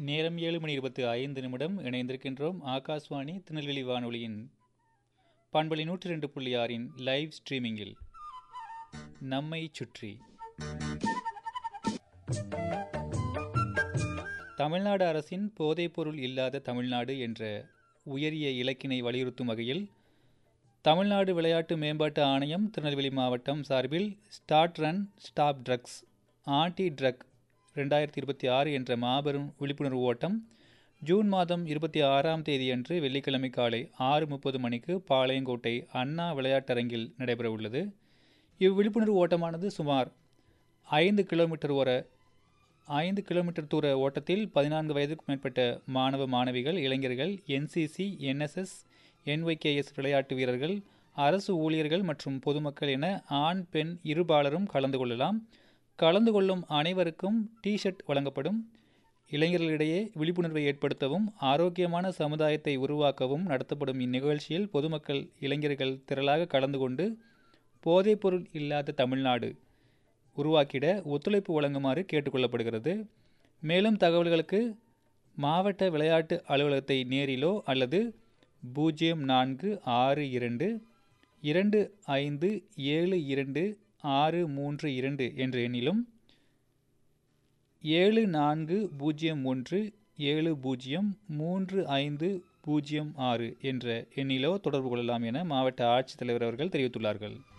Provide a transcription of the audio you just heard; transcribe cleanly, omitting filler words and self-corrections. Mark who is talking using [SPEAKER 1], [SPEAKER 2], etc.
[SPEAKER 1] நேரம் 7:25 இணைந்திருக்கின்றோம். ஆகாஷ்வாணி திருநெல்வேலி வானொலியின் பண்பலை 102.6 லைவ் ஸ்ட்ரீமிங்கில் நம்மை சுற்றி தமிழ்நாடு அரசின் போதைப்பொருள் இல்லாத தமிழ்நாடு என்ற உயரிய இலக்கினை வலியுறுத்தும் வகையில் தமிழ்நாடு விளையாட்டு மேம்பாட்டு ஆணையம் திருநெல்வேலி மாவட்டம் சார்பில் start run stop drugs anti drug 2026 என்ற மாபெரும் விழிப்புணர்வு ஓட்டம் ஜூன் மாதம் 26ஆம் தேதியன்று வெள்ளிக்கிழமை காலை 6:30 மணிக்கு பாளையங்கோட்டை அண்ணா விளையாட்டரங்கில் நடைபெறவுள்ளது. இவ்விழிப்புணர்வு ஓட்டமானது சுமார் 5 கிலோமீட்டர் தூர ஓட்டத்தில் 14 வயதுக்கும் மேற்பட்ட மாணவ மாணவிகள், இளைஞர்கள், NCC, NSS, NYKS விளையாட்டு வீரர்கள், அரசு ஊழியர்கள் மற்றும் பொதுமக்கள் என ஆண் பெண் இருபாலரும் கலந்து கொள்ளலாம். கலந்து கொள்ளும் அனைவருக்கும் டி-ஷர்ட் வழங்கப்படும். இளைஞர்களிடையே விழிப்புணர்வை ஏற்படுத்தவும் ஆரோக்கியமான சமுதாயத்தை உருவாக்கவும் நடத்தப்படும் இந்நிகழ்ச்சியில் பொதுமக்கள், இளைஞர்கள் திரளாக கலந்து கொண்டு போதைப்பொருள் இல்லாத தமிழ்நாடு உருவாக்கிட ஒத்துழைப்பு வழங்குமாறு கேட்டுக்கொள்ளப்படுகிறது. மேலும் தகவல்களுக்கு மாவட்ட விளையாட்டு அலுவலகத்தை நேரிலோ அல்லது 04622572 என்ற எண்ணிலும் 7401703506 என்ற எண்ணிலோ தொடர்பு கொள்ளலாம் என மாவட்ட ஆட்சித்தலைவர் அவர்கள் தெரிவித்துள்ளார்கள்.